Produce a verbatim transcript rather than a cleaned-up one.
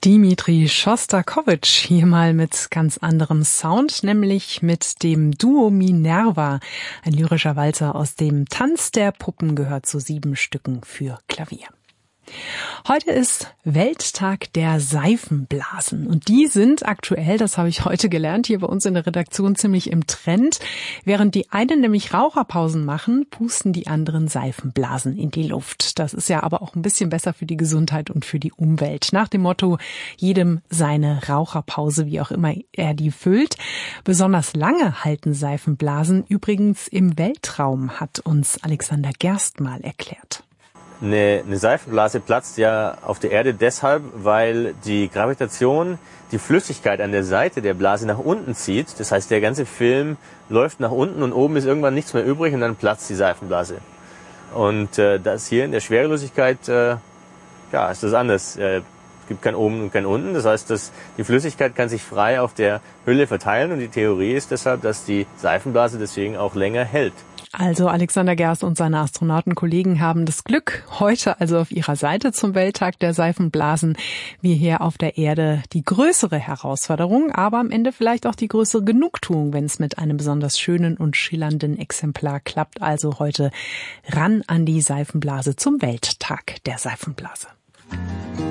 Dimitri Schostakowitsch hier mal mit ganz anderem Sound, nämlich mit dem Duo Minerva. Ein lyrischer Walzer aus dem Tanz der Puppen gehört zu sieben Stücken für Klavier. Heute ist Welttag der Seifenblasen und die sind aktuell, das habe ich heute gelernt, hier bei uns in der Redaktion ziemlich im Trend. Während die einen nämlich Raucherpausen machen, pusten die anderen Seifenblasen in die Luft. Das ist ja aber auch ein bisschen besser für die Gesundheit und für die Umwelt. Nach dem Motto, jedem seine Raucherpause, wie auch immer er die füllt. Besonders lange halten Seifenblasen übrigens im Weltraum, hat uns Alexander Gerst mal erklärt. Eine, eine Seifenblase platzt ja auf der Erde deshalb, weil die Gravitation die Flüssigkeit an der Seite der Blase nach unten zieht. Das heißt, der ganze Film läuft nach unten und oben ist irgendwann nichts mehr übrig und dann platzt die Seifenblase. Und äh, das hier in der Schwerelosigkeit, äh, ja, ist das anders. Äh, es gibt kein Oben und kein Unten. Das heißt, dass die Flüssigkeit kann sich frei auf der Hülle verteilen und die Theorie ist deshalb, dass die Seifenblase deswegen auch länger hält. Also Alexander Gerst und seine Astronautenkollegen haben das Glück, heute also auf ihrer Seite zum Welttag der Seifenblasen. Wir hier auf der Erde die größere Herausforderung, aber am Ende vielleicht auch die größere Genugtuung, wenn es mit einem besonders schönen und schillernden Exemplar klappt. Also heute ran an die Seifenblase zum Welttag der Seifenblase.